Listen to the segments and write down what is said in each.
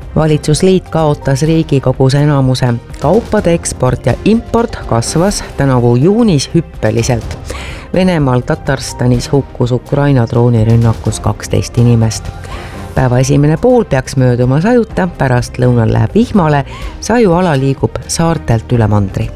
Valitsusliit kaotas Riigikogus enamuse. Kaupade eksport ja import kasvas tänavu juunis hüppeliselt. Venemaal Tatarstanis hukkus Ukraina droonirünnakus 12 inimest. Päeva esimene pool peaks mööduma sajuta, pärast lõunal läheb vihmale, sajuala liigub saartelt üle mandri.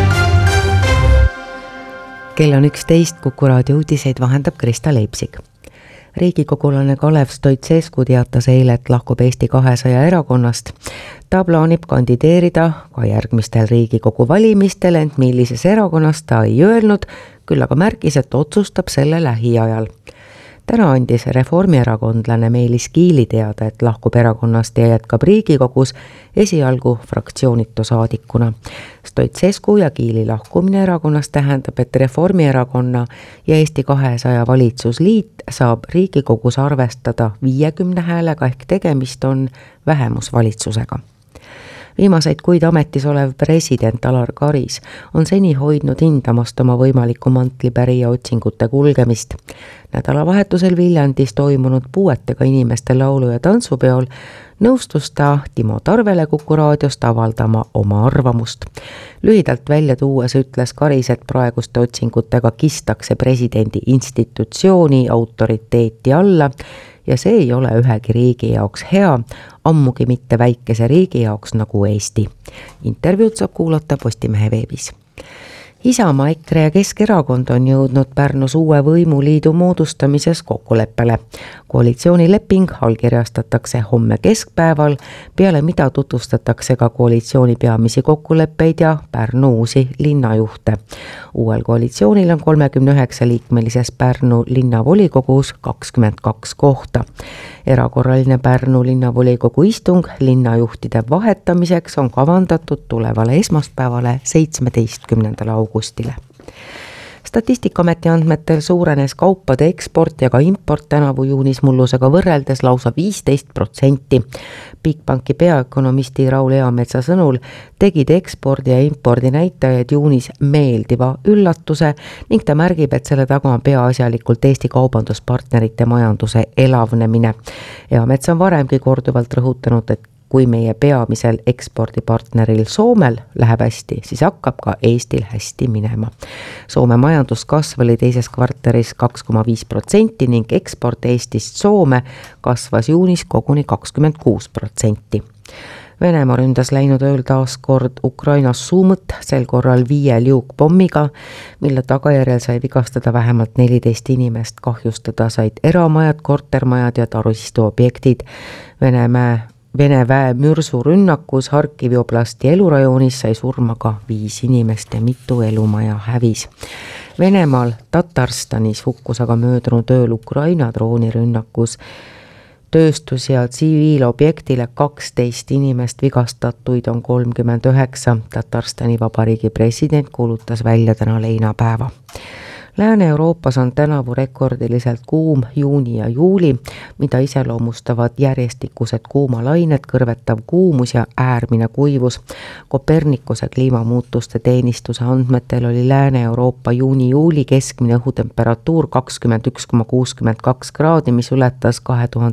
Kell on 11, Kuku raadio uudiseid vahendab Krista Leipsik. Riigikogulane Kalev Stoicescu teatas eile, et lahkub Eesti 200 erakonnast. Ta plaanib kandideerida ka järgmistel Riigikogu valimistel, ent millises erakonnas ta ei öelnud, küll aga märkis, et otsustab selle lähiajal. Täna andis reformierakondlane Meelis Kiili teada, et lahkub erakonnast ja jätkab Riigikogus esialgu fraktsioonitu saadikuna. Stoicescu ja Kiili lahkumine erakonnast tähendab, et Reformierakonna ja Eesti 200 valitsusliit saab Riigikogus arvestada 50 häälega ehk tegemist on vähemusvalitsusega. Viimaseid kuid ametis olev president Alar Karis on seni hoidnud hindamast oma võimaliku mantlipärija otsingute kulgemist. Nädalavahetusel Viljandis toimunud puuetega inimeste laulu- ja tantsupeol nõustus ta Timo Tarvele Kuku raadiost avaldama oma arvamust. Lühidalt välja tuues ütles Karis, et praeguste otsingutega kistakse presidendi institutsiooni autoriteeti alla ja see ei ole ühegi riigi jaoks hea, ammugi mitte väikese riigi jaoks nagu Eesti. Intervjuud saab kuulata Postimehe veebis. Isamaa, EKRE ja Keskerakond on jõudnud Pärnus uue võimuliidu moodustamises kokkuleppele. Koalitsioonileping allkirjastatakse homme keskpäeval, peale mida tutvustatakse ka koalitsiooni peamisi kokkuleppeid ja Pärnu uusi linnajuhte. Uuel koalitsioonil on 39-liikmelises Pärnu linnavolikogus 22 kohta. Erakorraline Pärnu linnavolikogu istung linnajuhtide vahetamiseks on kavandatud tulevale esmaspäevale 17. augustile. Statistikaameti andmetel suurenes kaupade eksport ja ka import tänavu juunis mullusega võrreldes lausa 15%. Bigbanki peaökonomisti Raul Eametsa sõnul tegid ekspordi ja impordi näitajad juunis meeldiva üllatuse ning ta märgib, et selle taga on peaasjalikult Eesti kaubanduspartnerite majanduse elavnemine. Eamets on varemgi korduvalt rõhutanud, et kui meie peamisel ekspordipartneril Soomel läheb hästi, siis hakkab ka Eestil hästi minema. Soome majanduskasv oli teises kvartalis 2,5% ning eksport Eestist Soome kasvas juunis koguni 26%. Venemaa ründas läinud ööl taas kord Ukrainas Suumõt, sel korral 5 liugpommiga, mille tagajärjel sai vigastada vähemalt 14 inimest, kahjustada said eramajad, kortermajad ja taristuobjektid. Vene väe mürsurünnakus Harkivi oblasti elurajoonis sai surma ka 5 inimest ja mitu elumaja hävis. Venemaal Tatarstanis hukkus aga möödunud ööl Ukraina droonirünnakus. Tööstus- ja tsiviilobjektile 12 inimest, vigastatuid on 39. Tatarstani vabariigi president kuulutas välja täna leinapäeva. Lääne-Euroopas on tänavu rekordiliselt kuum juuni ja juuli, mida iseloomustavad järjestikused kuumalained, kõrvetav kuumus ja äärmine kuivus. Kopernikuse kliimamuutuste teenistuse andmetel oli Lääne-Euroopa juuni-juuli keskmine õhutemperatuur 21,62 kraadi, mis ületas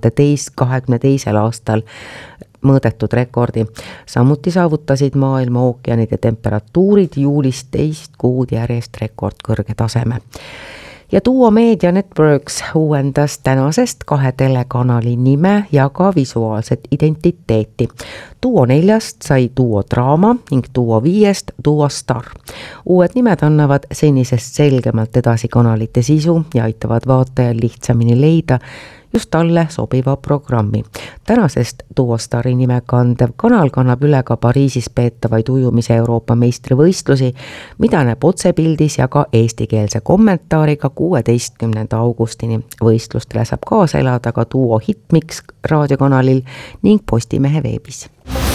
2022. aastal mõõdetud rekordi. Samuti saavutasid maailma ookeanide temperatuurid juulis 2 kuud järjest rekordkõrge taseme. Ja Duo Media Networks uuendas tänasest 2 telekanali nime ja ka visuaalset identiteeti. Duo 4 sai Duo Draama ning Duo 5 Duo Star. Uued nimed annavad senisest selgemalt edasi kanalite sisu ja aitavad vaatajal lihtsamini leida just talle sobiva programmi. Tänasest Duo Stari nime kandev kanal kannab üle ka Pariisis peetavaid ujumise Euroopa meistrivõistlusi, mida näeb otsepildis ja ka eestikeelse kommentaariga 16. augustini. Võistlustele saab kaasa elada ka Duo Hitmix raadiokanalil ning Postimehe veebis.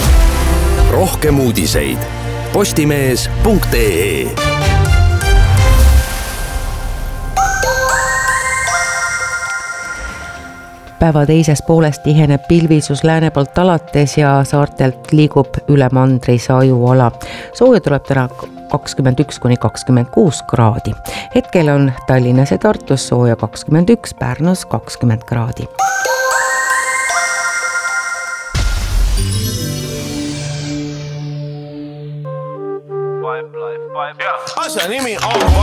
Rohkem uudiseid postimees.ee. Päeva teises pooles tiheneb pilvisus lääne poolt alates ja saartelt liigub üle mandri sajuala. Sooja tuleb täna 21–26 kraadi. Hetkel on Tallinnas ja Tartus sooja 21, Pärnus 20 kraadi. asja nimi on